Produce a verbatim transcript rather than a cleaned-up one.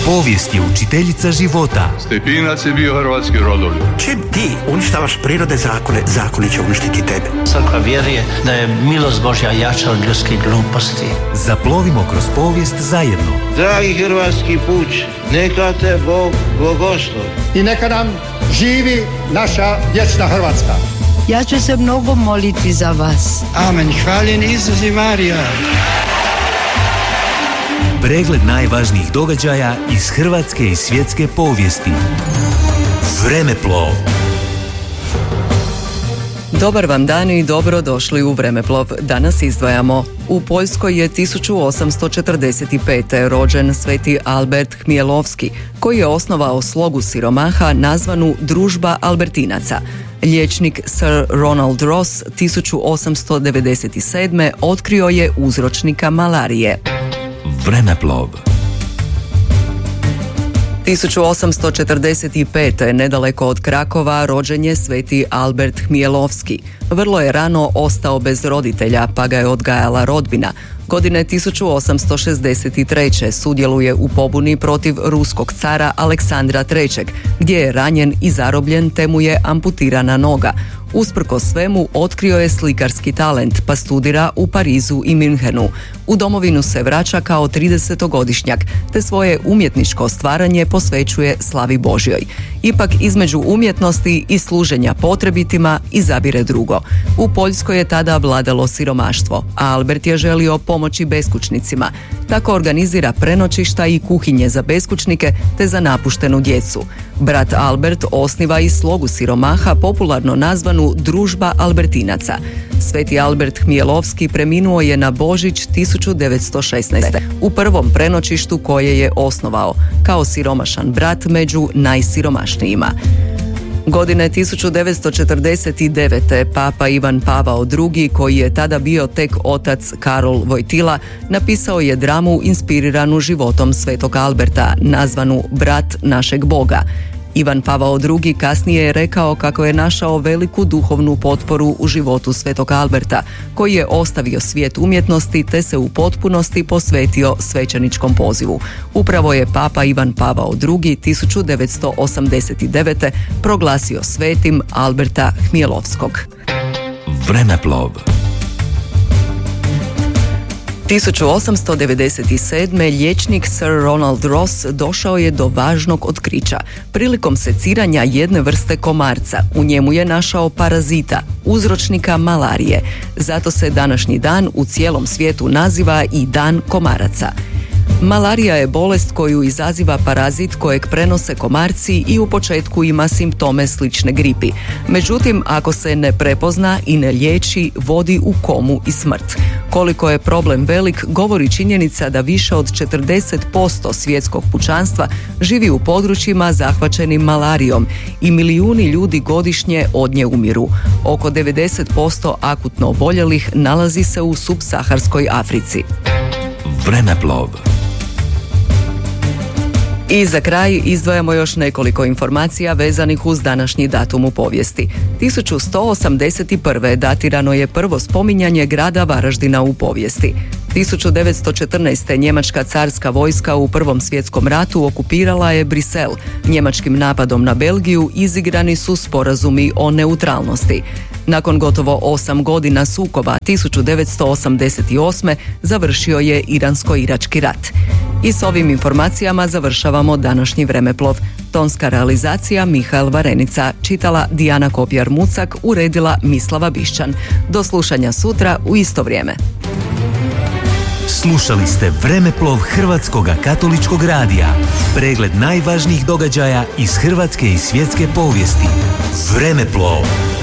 Povijest je učiteljica života. Stepinac je bio hrvatski rodoljub. Čim ti uništavaš prirode zakone, zakoni će uništiti tebe. Crkva vjeruje da je milost Božja jača od ljudskih gluposti. Zaplovimo kroz povijest zajedno. Dragi hrvatski puč, neka te Bog blagoslovi. I neka nam živi naša vječna Hrvatska. Ja ću se mnogo moliti za vas. Amen. Hvaljen Isus i Marija. Pregled najvažnijih događaja iz hrvatske i svjetske povijesti. Vremeplov. Dobar vam dan i dobro došli u Vremeplov. Danas izdvajamo. U Poljskoj je tisuću osamsto četrdeset pete. rođen sveti Albert Hmjelovski, koji je osnovao slogu siromaha nazvanu Družba Albertinaca. Liječnik Sir Ronald Ross tisuću osamsto devedeset sedme. otkrio je uzročnika malarije. Vremeplov. tisuću osamsto četrdeset pete. nedaleko od Krakova rođen je sveti Albert Hmjelovski. Vrlo je rano ostao bez roditelja, pa ga je odgajala rodbina. Godine tisuću osamsto šezdeset treće. sudjeluje u pobuni protiv ruskog cara Aleksandra trećeg. gdje je ranjen i zarobljen te mu je amputirana noga. Usprkos svemu otkrio je slikarski talent pa studira u Parizu i Münchenu. U domovinu se vraća kao tridesetogodišnjak te svoje umjetničko stvaranje posvećuje slavi Božjoj. Ipak između umjetnosti i služenja potrebitima izabire drugo. U Poljskoj je tada vladalo siromaštvo, a Albert je želio pomoći beskućnicima. Tako organizira prenoćišta i kuhinje za beskućnike te za napuštenu djecu. Brat Albert osniva i slogu siromaha popularno nazvanu Družba Albertinaca. Sveti Albert Hmjelovski preminuo je na Božić tisuću devetsto šesnaeste. u prvom prenoćištu koje je osnovao, kao siromašan brat među najsiromašnijima. Godine tisuću devetsto četrdeset devete. papa Ivan Pavao drugi, koji je tada bio tek otac Karol Vojtila, napisao je dramu inspiriranu životom svetog Alberta, nazvanu Brat našeg Boga. Ivan Pavao drugi kasnije je rekao kako je našao veliku duhovnu potporu u životu svetog Alberta, koji je ostavio svijet umjetnosti te se u potpunosti posvetio svećeničkom pozivu. Upravo je papa Ivan Pavao drugi tisuću devetsto osamdeset devete. proglasio svetim Alberta Hmjelovskog. Vremeplov. tisuću osamsto devedeset sedme. liječnik Sir Ronald Ross došao je do važnog otkrića. Prilikom seciranja jedne vrste komarca u njemu je našao parazita, uzročnika malarije. Zato se današnji dan u cijelom svijetu naziva i Dan komaraca. Malarija je bolest koju izaziva parazit kojeg prenose komarci i u početku ima simptome slične gripi. Međutim, ako se ne prepozna i ne liječi, vodi u komu i smrt. Koliko je problem velik, govori činjenica da više od četrdeset posto svjetskog pučanstva živi u područjima zahvaćenim malarijom i milijuni ljudi godišnje od nje umiru. Oko devedeset posto akutno oboljelih nalazi se u subsaharskoj Africi. Vremeplov. I za kraj izdvajamo još nekoliko informacija vezanih uz današnji datum u povijesti. tisuću sto osamdeset prve. datirano je prvo spominjanje grada Varaždina u povijesti. tisuću devetsto četrnaeste. njemačka carska vojska u Prvom svjetskom ratu okupirala je Brisel. Njemačkim napadom na Belgiju izigrani su sporazumi o neutralnosti. Nakon gotovo osam godina sukoba, tisuću devetsto osamdeset osme. završio je Iransko-irački rat. I s ovim informacijama završavamo današnji Vremeplov. Tonska realizacija Mihael Varenica, čitala Dijana Kopjar-Mucak, uredila Mislava Bišćan. Do slušanja sutra u isto vrijeme. Slušali ste Vremeplov Hrvatskog katoličkog radija. Pregled najvažnijih događaja iz hrvatske i svjetske povijesti. Vremeplov.